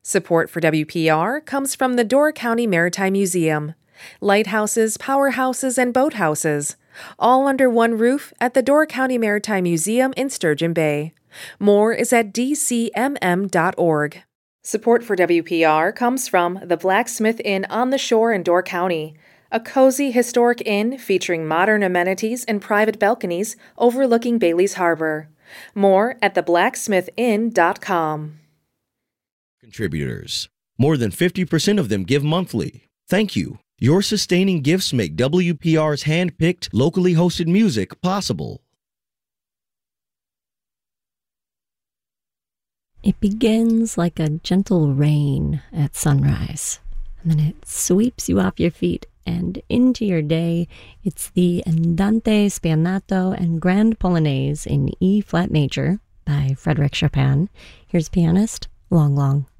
Support for WPR comes from the Door County Maritime Museum. Lighthouses, powerhouses, and boathouses, all under one roof at the Door County Maritime Museum in Sturgeon Bay. More is at dcmm.org. Support for WPR comes from the Blacksmith Inn on the Shore in Door County, a cozy historic inn featuring modern amenities and private balconies overlooking Bailey's Harbor. More at theblacksmithinn.com. Contributors. More than 50% of them give monthly. Thank you. Your sustaining gifts make WPR's hand-picked, locally hosted music possible. It begins like a gentle rain at sunrise, and then it sweeps you off your feet and into your day. It's the Andante Spianato and Grand Polonaise in E-flat major by Frédéric Chopin. Here's pianist Long Long.